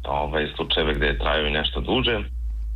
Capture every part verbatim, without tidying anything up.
ovaj, slučajeve gde traju i nešto duže. Um,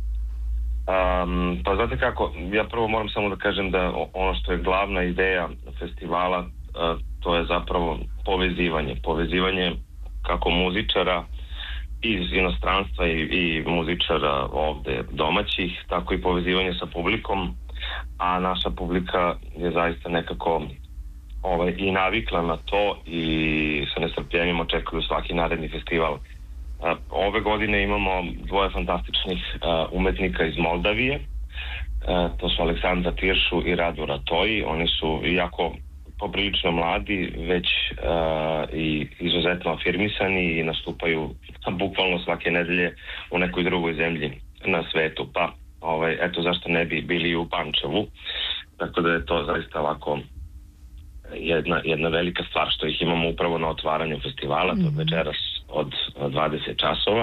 pa znate kako, ja prvo moram samo da kažem da ono što je glavna ideja festivala, uh, to je zapravo povezivanje. Povezivanje kako muzičara iz inostranstva i, i muzičara ovde domaćih, tako i povezivanje sa publikom, a naša publika je zaista nekako ovaj, i navikla na to i sa nestrpljenjem očekuju svaki naredni festival. Ove godine imamo dvoje fantastičnih uh, umetnika iz Moldavije. Uh, to su Aleksandra Tiršu i Radu Ratoji. Oni su jako poprilično mladi, već uh, i izuzetno afirmisani i nastupaju bukvalno svake nedelje u nekoj drugoj zemlji na svetu. Pa, ovaj, eto zašto ne bi bili u Pančevu. Tako da je to zaista ovako jedna, jedna velika stvar što ih imamo upravo na otvaranju festivala, mm-hmm. to večeras od dvadeset časova.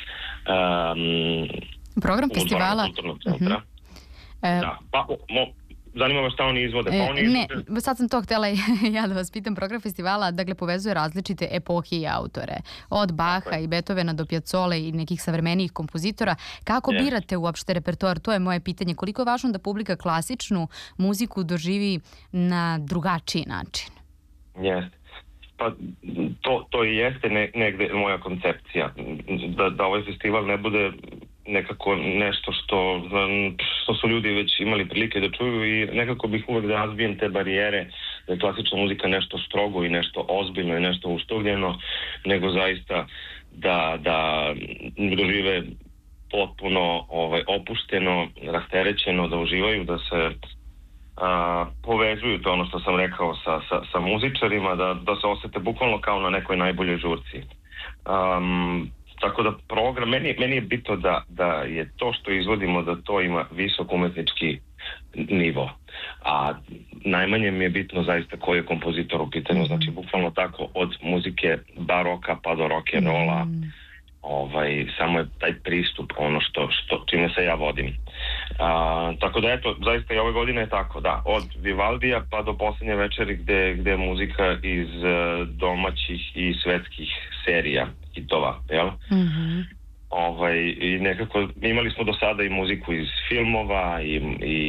Um, Program festivala... Mm-hmm. Da, pa, mo, zanima vas šta oni izvode? E, pa oni ne, izvode... sad sam to htjela ja da vas pitam. Program festivala, dakle, povezuje različite epohe i autore. Od Baha i Beethovena do Piazzole i nekih savremenijih kompozitora. Kako yes. birate uopšte repertoar? To je moje pitanje. Koliko je važno da publika klasičnu muziku doživi na drugačiji način? Jeste. Pa to, to i jeste ne, negde moja koncepcija. Da, da ovaj festival ne bude nekako nešto što, što su ljudi već imali prilike da čuju i nekako bih uvek da razbijem te barijere da je klasična muzika nešto strogo i nešto ozbiljno i nešto uštugljeno, nego zaista da, da dožive potpuno ovaj, opušteno, rasterećeno, da uživaju, da se a, povezuju, to ono što sam rekao sa, sa, sa muzičarima, da, da se osete bukvalno kao na nekoj najboljoj žurci. Um, Tako da program, meni, meni je bitno da, da je to što izvodimo, da to ima visok umetnički nivo. A najmanje mi je bitno zaista koji je kompozitor u pitanju. Znači, bukvalno tako, od muzike baroka pa do rock'n'rolla, mm. ovaj, samo je taj pristup ono što, što čime se ja vodim. A, tako da, eto, zaista i ove godine je tako, da, od Vivaldija pa do posljednje večeri gde, gde je muzika iz uh, domaćih i svetskih serija hitova, jel? Mm-hmm. Ovaj, i nekako imali smo do sada i muziku iz filmova i, i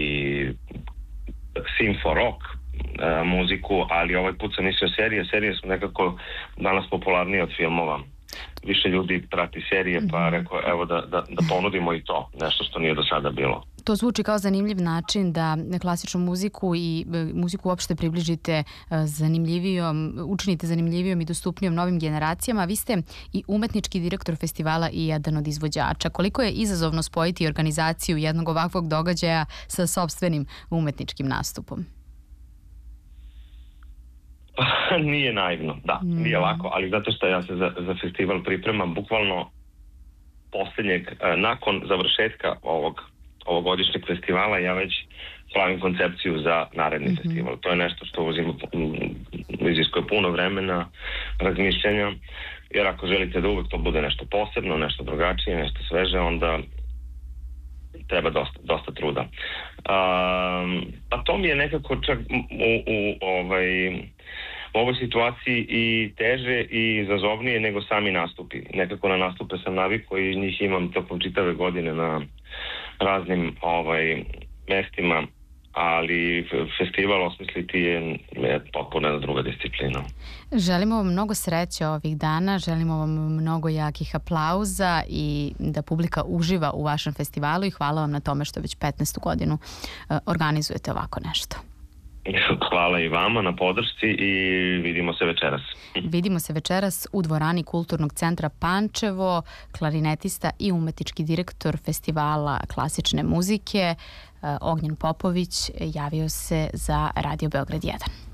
simfo rock uh, muziku, ali ovaj put sam mislio serije, serije su nekako danas popularnije od filmova. Više ljudi prati serije, pa rekao evo da, da, da ponudimo i to, nešto što nije do sada bilo. To zvuči kao zanimljiv način da klasičnu muziku i muziku uopšte približite zanimljivijom, učinite zanimljivijom i dostupnijom novim generacijama. Vi ste i umetnički direktor festivala i jedan od izvođača. Koliko je izazovno spojiti organizaciju jednog ovakvog događaja sa sopstvenim umetničkim nastupom? Nije naivno, da, mm. nije lako, ali zato što ja se za, za festival pripremam bukvalno posljednjeg, nakon završetka ovog ovogodišnjeg festivala, ja već pravim koncepciju za naredni mm-hmm. festival. To je nešto što uzima, iziskuje puno vremena, razmišljanja, jer ako želite da uvek to bude nešto posebno, nešto drugačije, nešto sveže, onda treba dosta, dosta truda. Um, pa to mi je nekako čak u, u, ovaj, u ovoj situaciji i teže i izazovnije nego sami nastupi. Nekako na nastupe sam navikao i njih imam tokom čitave godine na raznim ovaj, mestima, ali festival osmisliti je, je potpuno jedna druga disciplina. Želimo vam mnogo sreće ovih dana, želimo vam mnogo jakih aplauza i da publika uživa u vašem festivalu i hvala vam na tome što već petnaestu godinu organizujete ovako nešto. Hvala i vama na podršci i vidimo se večeras. Vidimo se večeras u dvorani Kulturnog centra Pančevo, klarinetista i umetnički direktor festivala klasične muzike Ognjen Popović javio se za Radio Beograd jedan.